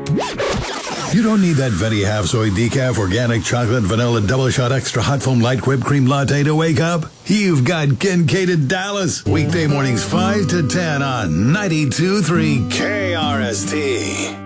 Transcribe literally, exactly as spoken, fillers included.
You don't need that Venti Half Soy Decaf Organic Chocolate Vanilla Double Shot Extra Hot Foam Light Whipped Cream Latte to wake up. You've got Kincaid Dallas. Weekday mornings five to ten on ninety-two point three K R S T.